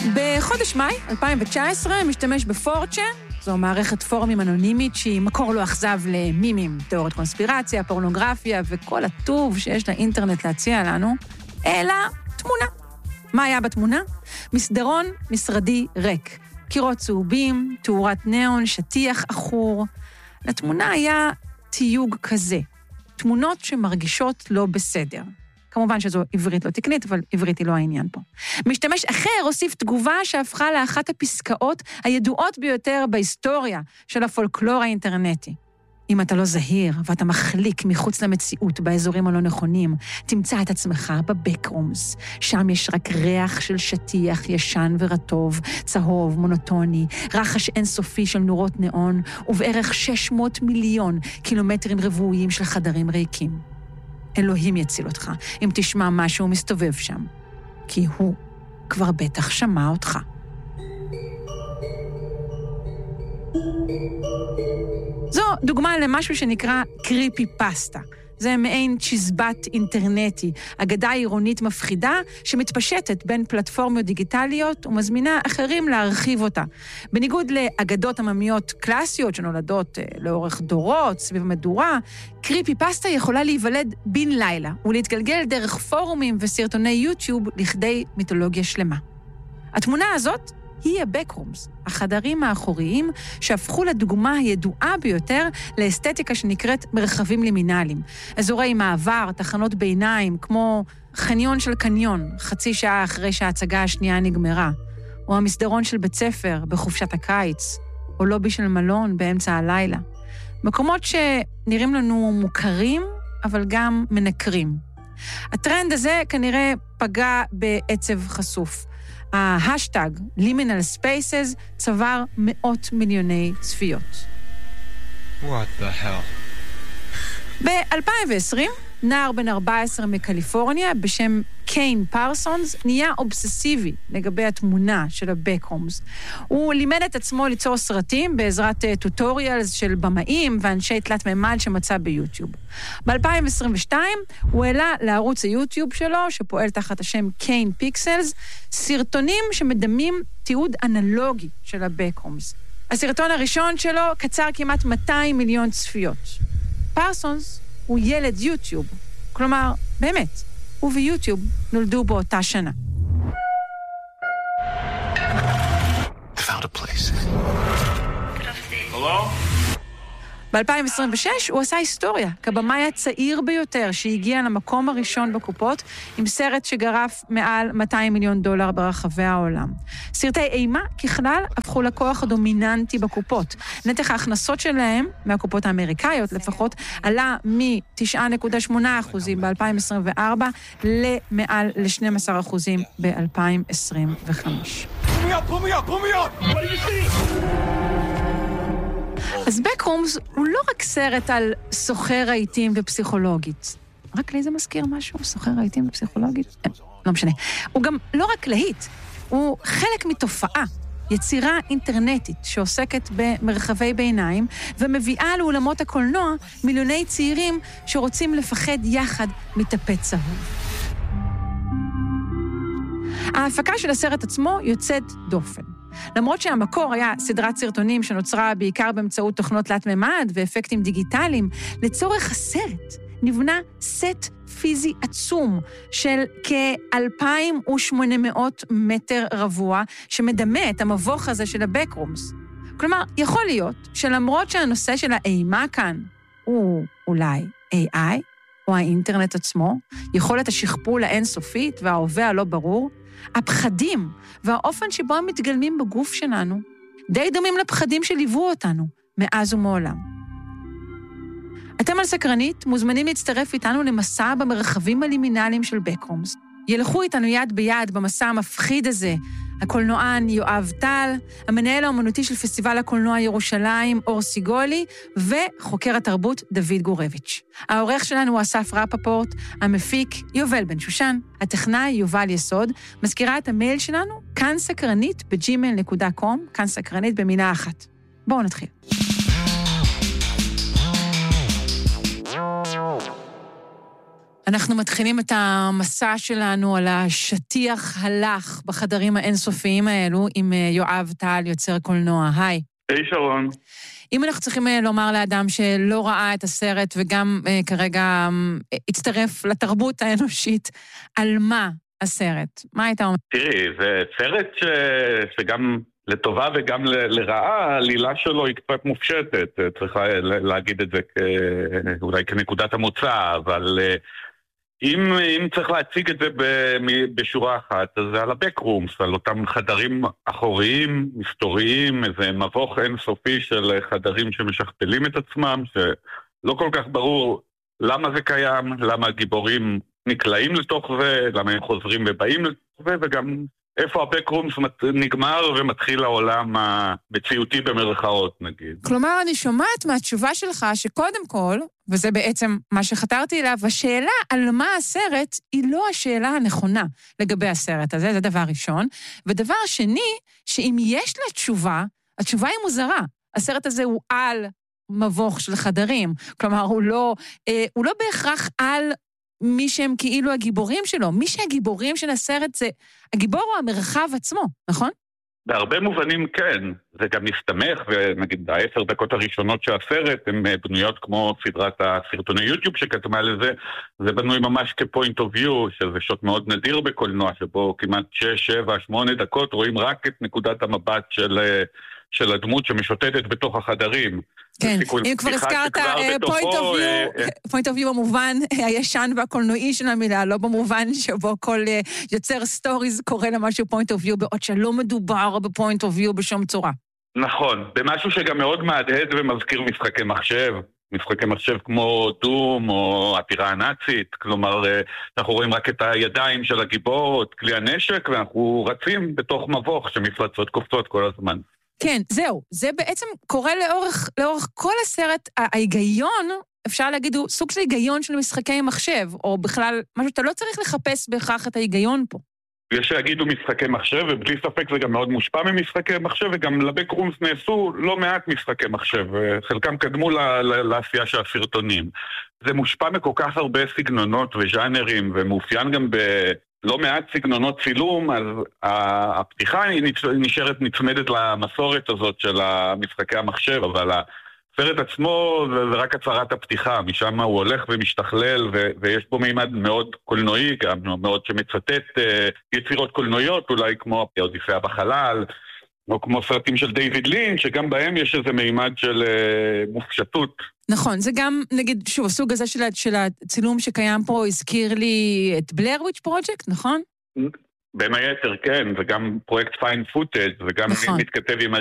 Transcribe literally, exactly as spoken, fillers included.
בחודש מאי אלפיים תשע עשרה משתמש בפורצ'ן, זו מערכת פורומים אנונימית שהיא מקור לא אכזב למימים, תיאוריות קונספירציה, פורנוגרפיה וכל הטוב שיש לאינטרנט להציע לנו, אלא תמונה. מה היה בתמונה? מסדרון משרדי ריק. קירות צהובים, תאורת ניאון, שטיח אחור. לתמונה היה תיוג כזה. תמונות שמרגישות לא בסדר. כמובן שזו עברית לא תקנית, אבל עברית היא לא העניין פה. משתמש אחר הוסיף תגובה שהפכה לאחת הפסקאות הידועות ביותר בהיסטוריה של הפולקלור האינטרנטי. אם אתה לא זהיר ואתה מחליק מחוץ למציאות באזורים הלא נכונים, תמצא את עצמך בבקרומס. שם יש רק ריח של שטיח ישן ורטוב, צהוב, מונוטוני, רחש אינסופי של נורות ניאון, ובערך שש מאות מיליון קילומטרים רבועיים של חדרים ריקים. אלוהים יציל אותך אם תשמע משהו מסתובב שם, כי הוא כבר בטח שמע אותך. זו דוגמה למשהו שנקרא קריפי פסטה. זה מעין צ'יזבט אינטרנטי, אגדה עירונית מפחידה שמתפשטת בין פלטפורמות דיגיטליות ומזמינה אחרים להרחיב אותה. בניגוד לאגדות עממיות קלאסיות שנולדות לאורך דורות סביב המדורה, קריפי פסטה יכולה להיוולד בן לילה ולהתגלגל דרך פורומים וסרטוני יוטיוב לכדי מיתולוגיה שלמה. התמונה הזאת היא הבקרומס, החדרים האחוריים שהפכו לדוגמה הידועה ביותר לאסתטיקה שנקראת מרחבים לימינליים. אזורי מעבר, תחנות ביניים, כמו חניון של קניון, חצי שעה אחרי שההצגה השנייה נגמרה, או המסדרון של בית ספר בחופשת הקיץ, או לובי של מלון באמצע הלילה. מקומות שנראים לנו מוכרים, אבל גם מנקרים. הטרנד הזה כנראה פגע בעצב חשוף. ההשטג Liminal Spaces צבר מאות מיליוני צפיות. What the hell? ב-אלפיים ועשרים, נער בן ארבע עשרה מקליפורניה בשם קיין פרסונס נהיה אובססיבי לגבי התמונה של הבקרומס. הוא לימד את עצמו ליצור סרטים בעזרת טוטוריאלס של במאים ואנשי תלת מימד שמצא ביוטיוב. ב-אלפיים עשרים ושתיים הוא העלה לערוץ היוטיוב שלו, שפועל תחת השם קיין פיקסלס, סרטונים שמדמים תיעוד אנלוגי של הבקרומס. הסרטון הראשון שלו קצר כמעט מאתיים מיליון צפיות. פרסונס הוא ילד יוטיוב, כלומר, באמת, הוא ויוטיוב נולדו באותה שנה. I found a place. Hello? ב-אלפיים עשרים ושש הוא עשה היסטוריה, כבמאי הצעיר ביותר שהגיע למקום הראשון בקופות, עם סרט שגרף מעל מאתיים מיליון דולר ברחבי העולם. סרטי אימה ככלל הפכו לכוח הדומיננטי בקופות. נתח ההכנסות שלהם, מהקופות האמריקאיות לפחות, עלה מ-תשע נקודה שמונה אחוז ב-אלפיים עשרים וארבע למעל ל-שנים עשר אחוז ב-אלפיים עשרים וחמש. Pull me up, pull me up, pull me up! What do you see? אז בקרומס הוא לא רק סרט על סוחר רהיטים ופסיכולוגית. רק לי זה מזכיר משהו? סוחר רהיטים ופסיכולוגית? לא משנה. הוא גם לא רק להיט, הוא חלק מתופעה, יצירה אינטרנטית שעוסקת במרחבי ביניים, ומביאה לאולמות הקולנוע מיליוני צעירים שרוצים לפחד יחד מטפט צהוב. ההפקה של הסרט עצמו יוצאת דופן. למרות שהמקור היה סדרת סרטונים שנוצרה בעיקר באמצעות תוכנות תלת-ממד ואפקטים דיגיטליים, לצורך הסרט נבנה סט פיזי עצום של כ-אלפיים ושמונה מאות מטר רבוע, שמדמה את המבוך הזה של הבקרומס. כלומר, יכול להיות שלמרות שהנושא של האימה כאן הוא אולי איי איי, או האינטרנט עצמו, יכולת השכפול האינסופית וההווה הלא ברור, הפחדים והאופן שבו הם מתגלמים בגוף שלנו די דומים לפחדים שליוו אותנו מאז ומעולם. אתם על סקרנית מוזמנים להצטרף איתנו למסע במרחבים הלימינליים של בקרומס. ילכו איתנו יד ביד במסע המפחיד הזה, הקולנוען יואב טל, המנהל האומנותי של פסטיבל הקולנוע ירושלים אור סיגולי, וחוקר התרבות דוד גורביץ'. העורך שלנו הוא אסף רפפורט, המפיק יובל בן שושן, הטכנאי יובל יסוד, מזכירה את המייל שלנו, כאן סקרנית בג'ימייל נקודה קום, כאן סקרנית במילה אחת. בואו נתחיל. אנחנו מתחילים את המסע שלנו על השטיח הלך בחדרים האינסופיים האלו עם יואב טל, יוצר קולנוע. היי. היי שרון. אם אנחנו צריכים לומר לאדם שלא ראה את הסרט וגם כרגע הצטרף לתרבות האנושית, על מה הסרט? מה הייתה אומר? תראי, זה סרט ש... שגם לטובה וגם ל... לרעה, העלילה שלו היא קצת מופשטת. צריכה להגיד את זה כ... אולי כנקודת המוצא, אבל אם, אם צריך להציג את זה בשורה אחת, אז זה על הבקרומס, על אותם חדרים אחוריים, מסתוריים, איזה מבוך אינסופי של חדרים שמשכפלים את עצמם, שלא כל כך ברור למה זה קיים, למה הגיבורים נקלעים לתוך זה, למה הם חוזרים ובאים לתוך זה, וגם איפה הבקרומס נגמר ומתחיל העולם המציאותי במרכאות, נגיד. כלומר, אני שומעת מהתשובה שלך שקודם כל, וזה בעצם מה שחתרתי אליו, השאלה על מה הסרט היא לא השאלה הנכונה לגבי הסרט הזה, זה דבר ראשון. ודבר שני, שאם יש לה תשובה, התשובה היא מוזרה. הסרט הזה הוא על מבוך של חדרים. כלומר, הוא לא, אה, הוא לא בהכרח על מי שהם כאילו הגיבורים שלו. מי שהגיבורים של הסרט זה, הגיבור הוא המרחב עצמו, נכון? בהרבה מובנים כן, זה גם מסתמך, ונגיד העשר דקות הראשונות של הסרט הן בנויות כמו סדרת הסרטוני יוטיוב שכתומה לזה, זה בנוי ממש כפוינט אוף ויו, שזה שוט מאוד נדיר בקולנוע, שבו כמעט שש, שבע, שמונה דקות רואים רק את נקודת המבט של, של הדמות שמשוטטת בתוך החדרים. כן, אם כבר הזכרת פוינט אוף ויו, פוינט אוף ויו במובן הישן והקולנועי של המילה, לא במובן שבו כל יוצר סטוריז קורא למשהו פוינט אוף ויו, בעוד שלא מדובר בפוינט אוף ויו בשום צורה. נכון, במשהו שגם מאוד מהדהד ומזכיר משחקי מחשב, משחקי מחשב כמו דום או הטירה הנאצית, כלומר אנחנו רואים רק את הידיים של הגיבור, את כלי הנשק, ואנחנו רצים בתוך מבוך שמפלצות קופצות כל הזמן. כן, זהו, זה בעצם קורה לאורך, לאורך כל הסרט, ההיגיון, אפשר להגיד, הוא סוג של היגיון של משחקי מחשב, או בכלל, משהו שאתה לא צריך לחפש בהכרח את ההיגיון פה. יש שיגידו משחקי מחשב, ובלי ספק זה גם מאוד מושפע ממשחקי מחשב, וגם לבקרומס נעשו לא מעט משחקי מחשב, חלקם קדמו לעשייה של הסרטונים. זה מושפע מכל כך הרבה סגנונות וז'אנרים, ומאופיין גם ב... לא מעט סגנונות צילום, אז הפתיחה היא נשארת נצמדת למסורת הזאת של משחקי המחשב, אבל הסרט עצמו זה רק הצהרת הפתיחה, משם הוא הולך ומשתכלל, ויש בו מימד מאוד קולנועי, גם מאוד שמצטט יצירות קולנועיות, אולי כמו אודיסאה בחלל, או כמו סרטים של דיוויד לין, שגם בהם יש איזה מימד של מופשטות. נכון, זה גם, נגיד, שוב, הסוג הזה של, של הצילום שקיים פה הזכיר לי את בלר וויץ' פרויקט, נכון? בין היתר, כן, וגם פרויקט פיין פוטג', וגם נכון. מתכתב עם